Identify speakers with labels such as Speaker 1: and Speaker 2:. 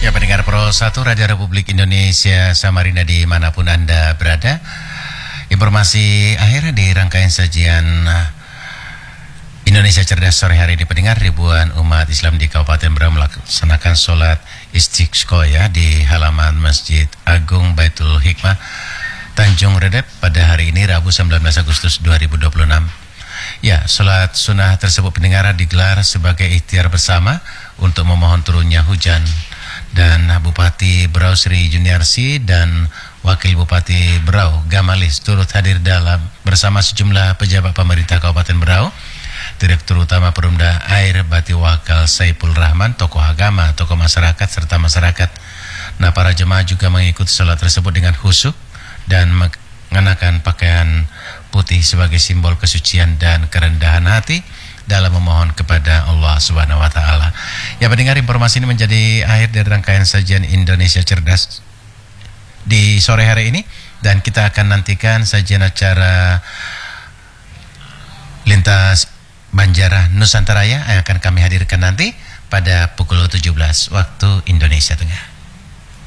Speaker 1: Ya, pendengar Pro 1 Radio Republik Indonesia Samarinda dimanapun Anda berada. Informasi akhir di rangkaian sajian Indonesia Cerdas sore hari ini, pendengar. Ribuan umat Islam di Kabupaten Berau melaksanakan sholat istiqoyah di halaman Masjid Agung Baitul Hikmah Tanjung Redep pada hari ini Rabu 19 Agustus 2026. Ya, sholat sunnah tersebut, pendengar, digelar sebagai ikhtiar bersama untuk memohon turunnya hujan, dan Bupati Berau Sri Juniarsi dan Wakil Bupati Berau Gamalis turut hadir dalam bersama sejumlah pejabat pemerintah Kabupaten Berau, Direktur Utama Perumda Air Bati Wakal Saipul Rahman, tokoh agama, tokoh masyarakat, serta masyarakat. Nah, para jemaah juga mengikuti sholat tersebut dengan khusyuk dan mengenakan pakaian putih sebagai simbol kesucian dan kerendahan hati dalam memohon kepada Allah Subhanahu wa taala. Ya, pendengar, informasi ini menjadi akhir dari rangkaian sajian Indonesia Cerdas di sore hari ini, dan kita akan nantikan sajian acara Lintas Banjarah Nusantara yang akan kami hadirkan nanti pada pukul 17 waktu Indonesia Tengah.